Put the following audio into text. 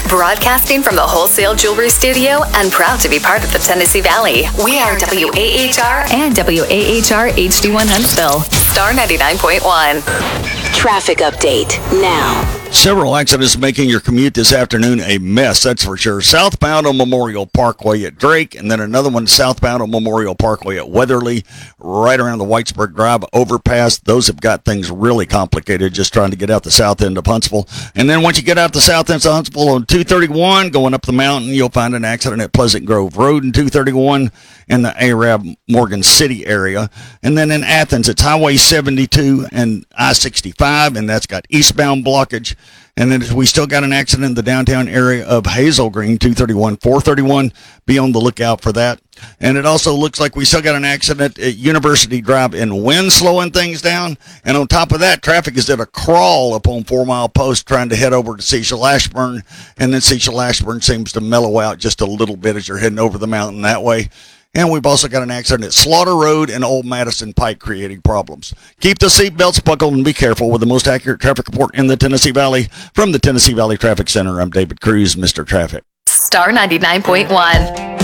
Broadcasting from the Wholesale Jewelry Studio and proud to be part of the Tennessee Valley. We are WAHR and WAHR HD1 Huntsville. Star 99.1. Traffic update now. Several accidents making your commute this afternoon a mess, that's for sure. Southbound on Memorial Parkway at Drake, and then another one southbound on Memorial Parkway at Weatherly, right around the Whitesburg Drive overpass. Those have got things really complicated just trying to get out the south end of Huntsville. And then once you get out the south end of Huntsville on 231, going up the mountain, you'll find an accident at Pleasant Grove Road and 231 in the Arab Morgan City area. And then in Athens, it's Highway 72 and I-65, and that's got eastbound blockage. And then we still got an accident in the downtown area of Hazel Green, 231, 431. Be on the lookout for that. And it also looks like we still got an accident at University Drive in Wynn, slowing things down. And on top of that, traffic is at a crawl up on 4 Mile Post trying to head over to Cecil Ashburn. And then Cecil Ashburn seems to mellow out just a little bit as you're heading over the mountain that way. And we've also got an accident at Slaughter Road and Old Madison Pike creating problems. Keep the seatbelts buckled and be careful with the most accurate traffic report in the Tennessee Valley. From the Tennessee Valley Traffic Center, I'm David Cruz, Mr. Traffic. Star 99.1.